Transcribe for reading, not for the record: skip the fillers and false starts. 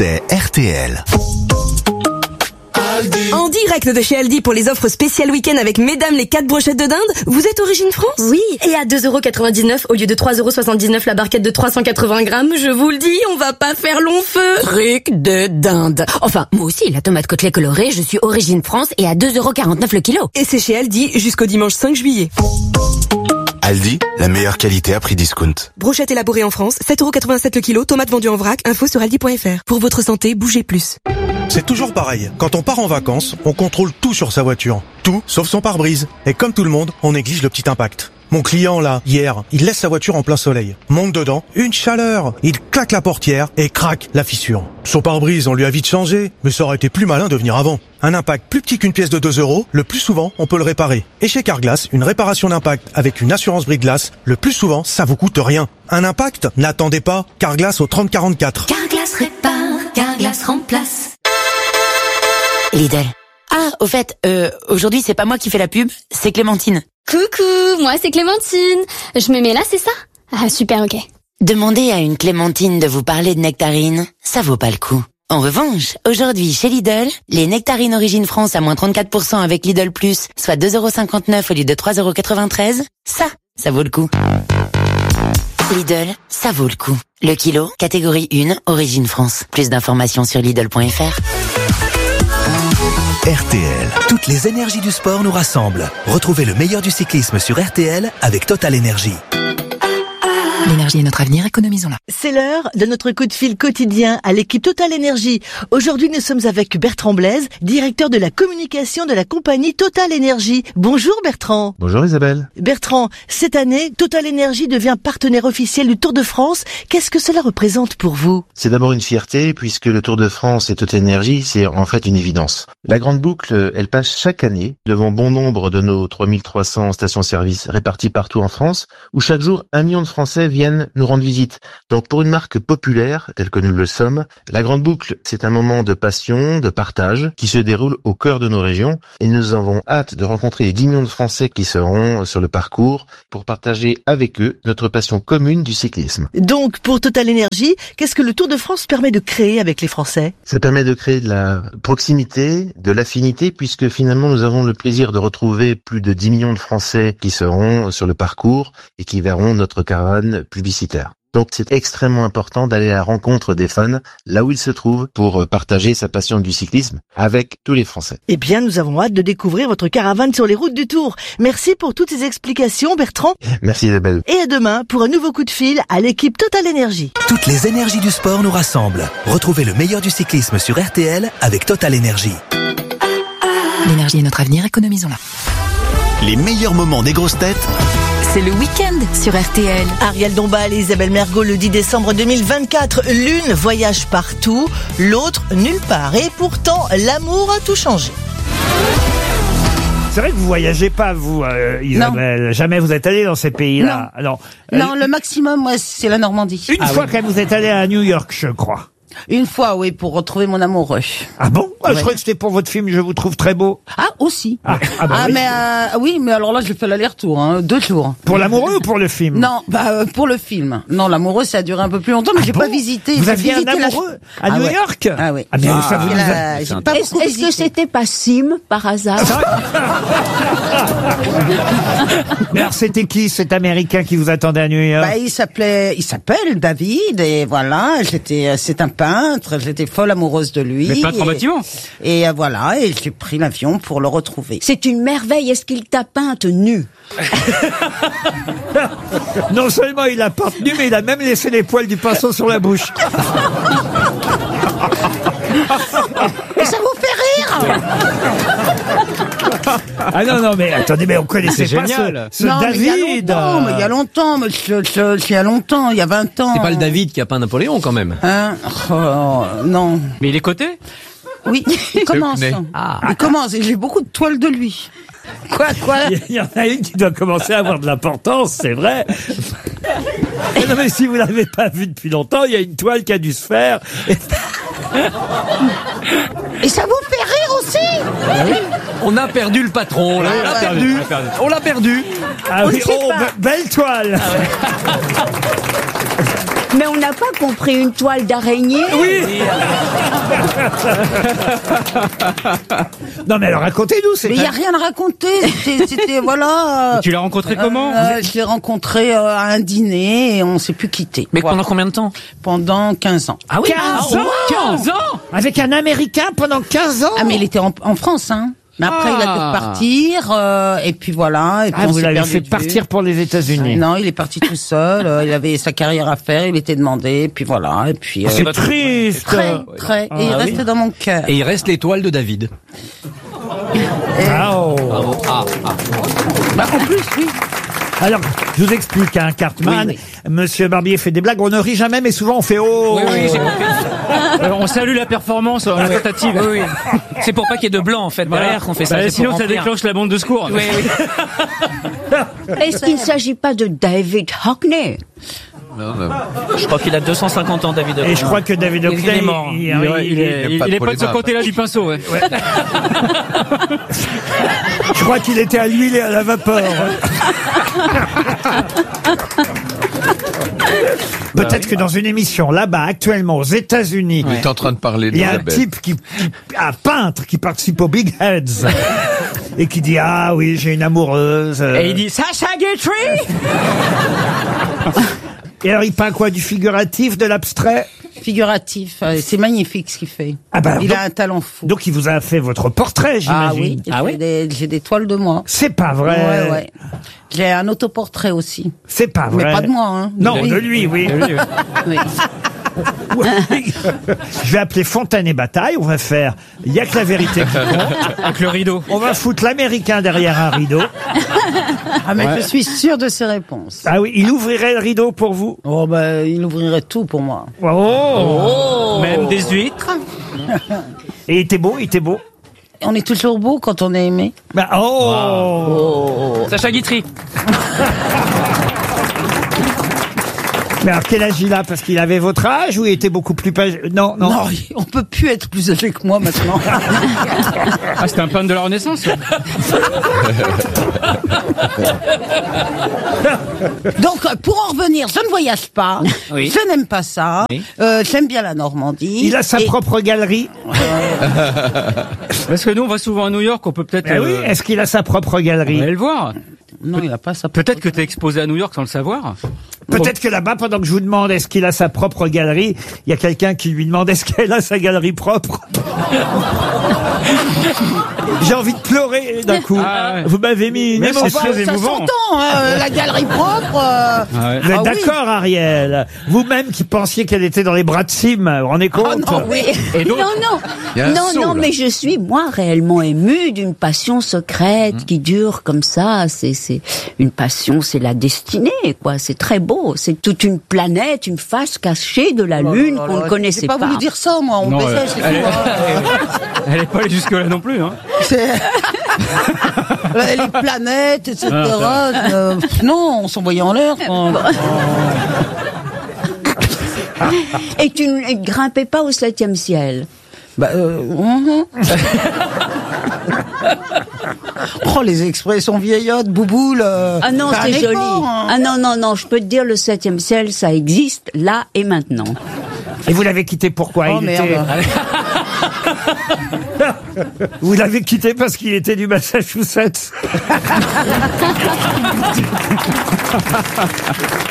c'est RTL. En direct de chez Aldi pour les offres spéciales week-end avec mesdames les 4 brochettes de dinde. Vous êtes Origine France? Oui. Et à 2,99€ au lieu de 3,79€ la barquette de 380 grammes, je vous le dis, on va pas faire long feu. Truc de dinde. Enfin, moi aussi, la tomate côtelée colorée, je suis Origine France et à 2,49€ le kilo. Et c'est chez Aldi jusqu'au dimanche 5 juillet. Aldi, la meilleure qualité à prix discount. Brochette élaborée en France, 7,87€ le kilo, tomates vendues en vrac, info sur aldi.fr. Pour votre santé, bougez plus. C'est toujours pareil. Quand on part en vacances, on contrôle tout sur sa voiture. Tout, sauf son pare-brise. Et comme tout le monde, on néglige le petit impact. Mon client, là, hier, il laisse sa voiture en plein soleil. Monte dedans, une chaleur. Il claque la portière et craque la fissure. Son pare-brise, on lui a vite changé, mais ça aurait été plus malin de venir avant. Un impact plus petit qu'une pièce de 2€, le plus souvent, on peut le réparer. Et chez Carglass, une réparation d'impact avec une assurance brise-glace, le plus souvent, ça vous coûte rien. Un impact? N'attendez pas. Carglass au 3044. Carglass répare, Carglass remplace. Lidl. Ah, au fait, aujourd'hui c'est pas moi qui fais la pub, c'est Clémentine. Coucou, moi c'est Clémentine. Je me mets là, c'est ça? Ah super, ok. Demandez à une Clémentine de vous parler de nectarines, ça vaut pas le coup. En revanche, aujourd'hui chez Lidl, les nectarines Origine France à moins 34% avec Lidl Plus, soit 2,59€ au lieu de 3,93€, ça vaut le coup. Lidl, ça vaut le coup. Le kilo, catégorie 1, Origine France. Plus d'informations sur Lidl.fr. RTL, toutes les énergies du sport nous rassemblent. Retrouvez le meilleur du cyclisme sur RTL avec Total Énergie. L'énergie est notre avenir, économisons-la. C'est l'heure de notre coup de fil quotidien à l'équipe Total Énergie. Aujourd'hui, nous sommes avec Bertrand Blaise, directeur de la communication de la compagnie Total Énergie. Bonjour Bertrand. Bonjour Isabelle. Bertrand, cette année, Total Énergie devient partenaire officiel du Tour de France. Qu'est-ce que cela représente pour vous? C'est d'abord une fierté puisque le Tour de France et Total Énergie, c'est en fait une évidence. La grande boucle, elle passe chaque année devant bon nombre de nos 3300 stations-service réparties partout en France, où chaque jour 1 million de Français viennent nous rendre visite. Donc pour une marque populaire, telle que nous le sommes, la grande boucle, c'est un moment de passion, de partage, qui se déroule au cœur de nos régions, et nous avons hâte de rencontrer les 10 millions de Français qui seront sur le parcours pour partager avec eux notre passion commune du cyclisme. Donc pour Total Énergie, qu'est-ce que le Tour de France permet de créer avec les Français? Ça permet de créer de la proximité, de l'affinité, puisque finalement nous avons le plaisir de retrouver plus de 10 millions de Français qui seront sur le parcours et qui verront notre caravane publicitaire. Donc c'est extrêmement important d'aller à la rencontre des fans, là où ils se trouvent, pour partager sa passion du cyclisme avec tous les Français. Eh bien, nous avons hâte de découvrir votre caravane sur les routes du Tour. Merci pour toutes ces explications, Bertrand. Merci Isabelle. Et à demain pour un nouveau coup de fil à l'équipe Total Énergie. Toutes les énergies du sport nous rassemblent. Retrouvez le meilleur du cyclisme sur RTL avec Total Énergie. L'énergie est notre avenir, économisons-la. Les meilleurs moments des grosses têtes, C'est le week-end sur RTL. Ariel Dombal et Isabelle Mergo le 10 décembre 2024. L'une voyage partout, l'autre nulle part. Et pourtant, l'amour a tout changé. C'est vrai que vous voyagez pas, vous, Isabelle. Non. Jamais vous êtes allé dans ces pays-là. Non. Non, le maximum, moi, c'est la Normandie. Une fois quand vous êtes allé à New York, je crois. Une fois, oui, pour retrouver mon amoureux. Ah bon? Ouais. Je croyais que c'était pour votre film Je vous trouve très beau. Ah, aussi. Oui. Mais alors là, j'ai fait l'aller-retour, 2 jours. Pour l'amoureux ou pour le film? Non, pour le film. Non, l'amoureux, ça a duré un peu plus longtemps, mais j'ai pas visité. Vous aviez un amoureux à New York? Ah oui. Ah, mais ça vous Est-ce que c'était pas Sim, par hasard? Mais alors, c'était qui, cet Américain qui vous attendait à New York? Il s'appelle David, et voilà, c'est un peintre, j'étais folle amoureuse de lui. Mais peintre en bâtiment. Et voilà, et j'ai pris l'avion pour le retrouver. C'est une merveille, est-ce qu'il t'a peinte nue? Non seulement il a peint nu, mais il a même laissé les poils du pinceau sur la bouche. Et ça vous fait rire? Ah non, mais attendez, mais on connaissait pas ce non, David. Mais il y a longtemps, il y a 20 ans. C'est pas le David qui a peint Napoléon, quand même. Hein? Oh, non. Mais il est coté? Oui, il commence. Il commence, et j'ai beaucoup de toiles de lui. Quoi? Il y en a une qui doit commencer à avoir de l'importance, c'est vrai. Non, mais si vous l'avez pas vu depuis longtemps, il y a une toile qui a dû se faire. Et ça vous fait rire aussi? On a perdu le patron, là. On l'a perdu. Ah oui, belle toile. Mais on n'a pas compris une toile d'araignée. Oui. Non mais alors racontez-nous. Mais il n'y a rien à raconter. C'était voilà. Tu l'as rencontré comment? Je l'ai rencontré à un dîner et on s'est plus quitté. Mais pendant combien de temps? Pendant 15 ans. Ah oui, 15 ans 15 ans Avec un Américain pendant 15 ans. Ah mais il était en France, hein. Mais après il a dû partir et puis voilà. Et puis vous l'avez fait partir pour les États-Unis. Non, il est parti tout seul. Il avait sa carrière à faire. Il était demandé. Et puis voilà. Et puis. C'est triste. Très. Et il reste dans mon cœur. Et il reste l'étoile de David. Bravo. Bah, en plus, oui. Alors, je vous explique, hein, Cartman. Monsieur Barbier fait des blagues. On ne rit jamais, mais souvent on fait oh. Oui, j'ai compris. On salue la performance, la tentative. Oui. C'est pour pas qu'il y ait de blanc, en fait, derrière qu'on fait ça. Sinon, ça déclenche la bande de secours. Oui. Est-ce qu'il ne s'agit pas de David Hockney? Non. Je crois qu'il a 250 ans, David Hockney. Et je crois que David Hockney, il est mort. Il est pas de ce côté-là du pinceau. Ouais. Je crois qu'il était à l'huile et à la vapeur. Peut-être que dans une émission là-bas, actuellement aux États-Unis, il est en train de parler il y a un type un peintre qui participe aux Big Heads et qui dit ah oui j'ai une amoureuse. Et il dit Sacha Guitry. Et alors il peint quoi, du figuratif, de l'abstrait? Figuratif, c'est magnifique ce qu'il fait. Il a un talent fou. Donc il vous a fait votre portrait, j'imagine. Ah oui, j'ai des toiles de moi. C'est pas vrai. Ouais. J'ai un autoportrait aussi. C'est pas vrai. Mais pas de moi, hein. Non, de lui, oui. Oui. Je vais appeler Fontaine et Bataille, on va faire il y a que la vérité qui compte. Avec le rideau. On va foutre l'Américain derrière un rideau. Ah mais je suis sûr de ses réponses. Ah oui, il ouvrirait le rideau pour vous? Oh bah il ouvrirait tout pour moi. Oh. Même des huîtres. Et il était beau, On est toujours beau quand on est aimé. Bah, oh. Sacha Guitry. Mais alors quel âge il a? Parce qu'il avait votre âge ou il était beaucoup plus Non, on peut plus être plus âgé que moi maintenant. Ah, c'était un peintre de la Renaissance. Donc pour en revenir, je ne voyage pas, je n'aime pas ça, j'aime bien la Normandie. Il a sa propre galerie. Parce que nous on va souvent à New York, on peut peut-être... oui, est-ce qu'il a sa propre galerie? On va aller le voir. Non, il a pas sa propre. Peut-être que t'es exposé à New York sans le savoir. Peut-être que là-bas, pendant que je vous demande est-ce qu'il a sa propre galerie, il y a quelqu'un qui lui demande est-ce qu'elle a sa galerie propre. J'ai envie de pleurer d'un coup. Vous m'avez mis une émotion. Ça s'entend, la galerie propre. Vous êtes d'accord, Ariel? Vous-même qui pensiez qu'elle était dans les bras de Sim, vous vous rendez compte? Non, mais je suis, moi, réellement émue d'une passion secrète qui dure comme ça. C'est une passion, c'est la destinée, quoi. C'est très beau. C'est toute une planète, une face cachée de la Lune qu'on ne connaissait pas. J'ai pas voulu dire ça, moi. On baisait, c'est tout. Elle est pas allée jusque-là non plus, hein. Les planètes, etc. Non, on s'envoyait en l'air. Et tu ne grimpais pas au 7e ciel? Oh, les expressions vieillottes, bouboule. Ah non, c'est joli. Ah non, je peux te dire, le 7e ciel, ça existe là et maintenant. Et vous l'avez quitté pourquoi? Vous l'avez quitté parce qu'il était du Massachusetts.